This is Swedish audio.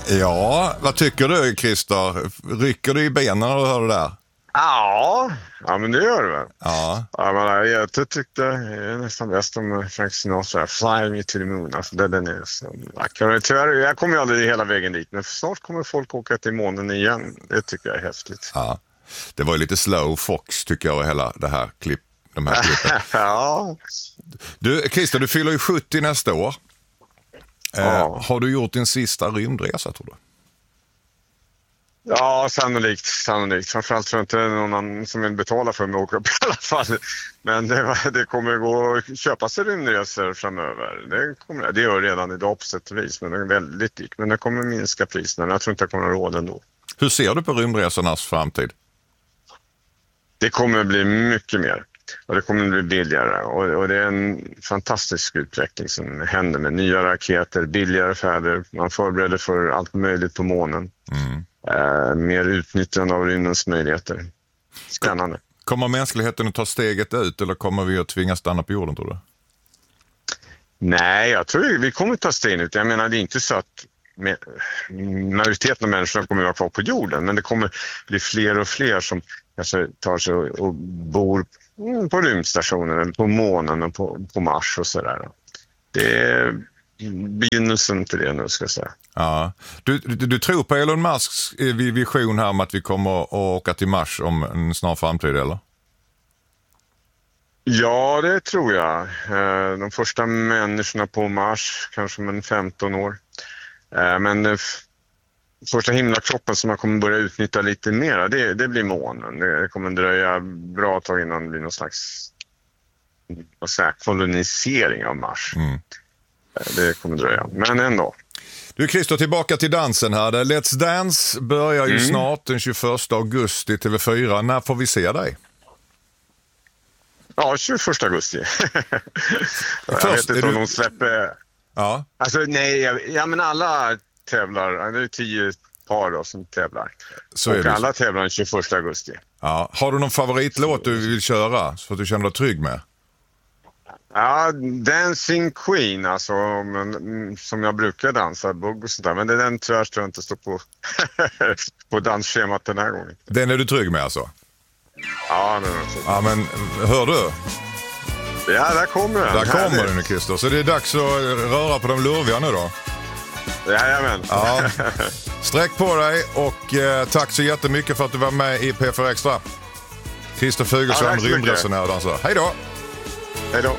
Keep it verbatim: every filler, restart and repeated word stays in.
Ja, vad tycker du, Christer? Rycker du i benen när du hör det där? Ja, ja men det gör det väl. Ja. Ja, men jag tyckte det är nästan bäst om Frank Sinatra, Fly Me to the Moon. Alltså, det, den är så vacker. Tyvärr, jag kommer ju aldrig hela vägen dit, men snart kommer folk åka till månen igen. Det tycker jag är häftigt. Ja. Det var ju lite slow fox tycker jag, hela det här klipp, de här klippen. Ja. Du, Christer, du fyller ju sjuttio nästa år. Ja. Eh, har du gjort din sista rymdresa, tror du? Ja, sannolikt. sannolikt. Framförallt tror jag inte någon annan som vill betala för mig att åka upp i alla fall. Men det, det kommer gå att köpa sig rymdresor framöver. Det, kommer, det gör redan idag på sätt och vis, men det är väldigt dyrt. Men det kommer minska priserna. Jag tror inte jag kommer att råda ändå. Hur ser du på rymdresornas framtid? Det kommer att bli mycket mer. Och det kommer att bli billigare. Och, och det är en fantastisk utveckling som händer med nya raketer, billigare färder. Man förbereder för allt möjligt på månen. Mm. Uh, mer utnyttjande av rymdens möjligheter. Spännande. Kommer mänskligheten att ta steget ut eller kommer vi att tvingas stanna på jorden, tror du? Nej, jag tror vi kommer att ta steget ut. Jag menar, det är inte så att med, majoriteten av människorna kommer att vara kvar på jorden, men det kommer bli fler och fler som kanske tar sig och, och bor på rymdstationen, på månen och på, på Mars och sådär. Det är begynnelsen till det nu, ska jag säga. Ja. Du, du, du tror på Elon Musks vision här om att vi kommer att åka till Mars om en snar framtid, eller? Ja, det tror jag. De första människorna på Mars, kanske om en femton år. Men första himlakroppen som man kommer börja utnyttja lite mer, det, det blir månen. Det kommer dröja bra tag innan det blir någon slags vad säger, kolonisering av Mars. Mm. Det kommer dröja, men ändå. Du, Christer, tillbaka till dansen här. Let's Dance börjar ju mm. snart den tjugoförsta augusti T V fyra. När får vi se dig? Ja, tjugoförsta augusti. jag Först, vet inte om du... de släpper... Ja. Alltså nej, jag, ja, men alla tävlar. Det är tio par då som tävlar. Så och alla tävlar den tjugoförsta augusti. Ja. Har du någon favoritlåt du vill köra så att du känner dig trygg med? Ja, Dancing Queen, alltså, men, som jag brukar dansa, bugg och sådär. Men det är den tyvärr tror jag inte står på, på dansschemat den här gången. Den är du trygg med alltså? Ja, den är jag trygg. Ja, men hör du? Ja, där kommer den. Där kommer den nu, Christer. Så det är dags att röra på de lurviga nu då. Jajamän. Ja. Sträck på dig och eh, tack så jättemycket för att du var med i P fyra Extra. Christer Fuglesson, ja, rymdresenär och dansare. Hej då! Hej då!